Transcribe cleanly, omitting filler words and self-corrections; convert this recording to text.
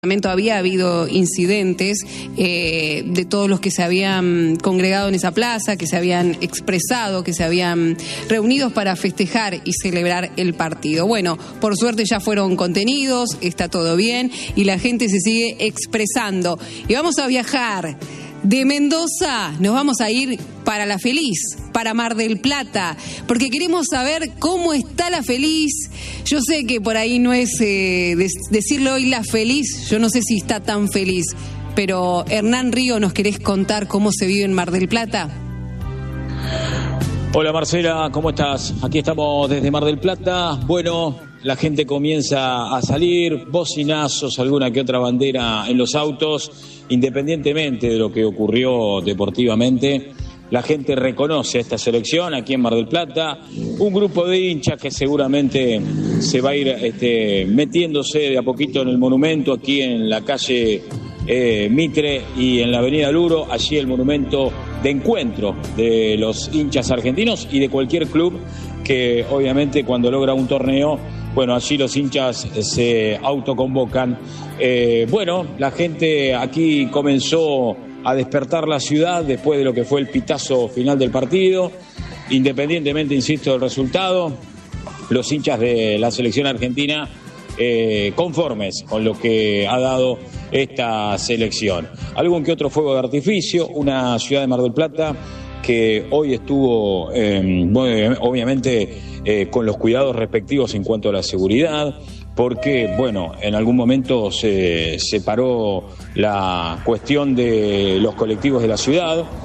Había habido incidentes de todos los que se habían congregado en esa plaza, que se habían expresado, que se habían reunidos para festejar y celebrar el partido. Bueno, por suerte ya fueron contenidos, está todo bien y la gente se sigue expresando. Y vamos a viajar de Mendoza, nos vamos a ir para La Feliz, para Mar del Plata, porque queremos saber cómo está La Feliz. Yo sé que por ahí no es decirle hoy La Feliz, yo no sé si está tan feliz, pero Hernán Río, ¿nos querés contar cómo se vive en Mar del Plata? Hola Marcela, ¿cómo estás? Aquí estamos desde Mar del Plata. Bueno, la gente comienza a salir, bocinazos, alguna que otra bandera en los autos, independientemente de lo que ocurrió deportivamente. La gente reconoce a esta selección aquí en Mar del Plata, un grupo de hinchas que seguramente se va a ir metiéndose de a poquito en el monumento, aquí en la calle Mitre y en la avenida Luro, allí el monumento de encuentro de los hinchas argentinos y de cualquier club que obviamente cuando logra un torneo, bueno, allí los hinchas se autoconvocan. Bueno, la gente aquí comenzó a despertar la ciudad después de lo que fue el pitazo final del partido, independientemente, insisto, del resultado, los hinchas de la selección argentina conformes con lo que ha dado esta selección. Algún que otro fuego de artificio, una ciudad de Mar del Plata que hoy estuvo obviamente con los cuidados respectivos en cuanto a la seguridad, porque, bueno, en algún momento se paró la cuestión de los colectivos de la ciudad.